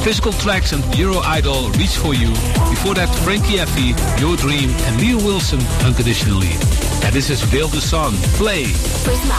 Physical Tracks and Euro Idol, Reach For You. Before that, Frankie Effie, Your Dream, and Leo Wilson, Unconditionally. And this is Veil the Sun, Play.